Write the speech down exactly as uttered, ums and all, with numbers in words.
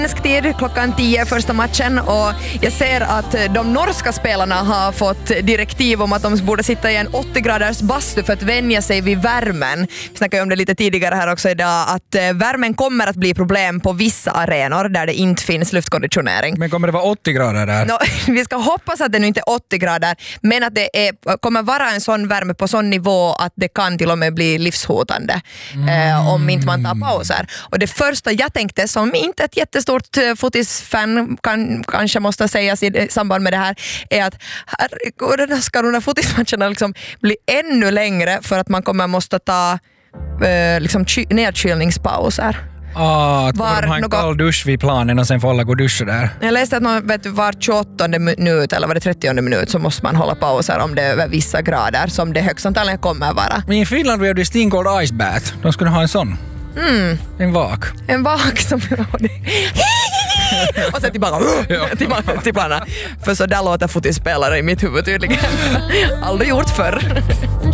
Svensk tid klockan tio första matchen och jag ser att de norska spelarna har fått direktiv om att de borde sitta i en åttio graders bastu för att vänja sig vid värmen. Vi snackade ju om det lite tidigare här också idag att värmen kommer att bli problem på vissa arenor där det inte finns luftkonditionering. Men kommer det vara åttio grader där? No, vi ska hoppas att det nu inte är åttio grader men att det är, kommer vara en sån värme på sån nivå att det kan till och med bli livshotande mm. eh, om inte man tar pauser. Och det första jag tänkte som inte ett jättestort fotisfan kan, kanske måste sägas i samband med det här är att herregud, ska de här fotismatcherna liksom bli ännu längre för att man kommer måste ta eh, liksom ky- nedkylningspauser. Ah, att var, de har en något... kall dusch vid planen och sen får alla gå duscha där. Jag läste att man, vet, var tjugoåttonde minut eller var det trettionde minut så måste man hålla pauser om det är över vissa grader som det högst antagligen kommer vara. Men i Finland har de steamcold ice bath. De skulle ha en sån. Mm. En vak. En vak som... och sen tillbaka till, till planen. För så där låter fotispelare i mitt huvud tydligen. Aldrig gjort förr.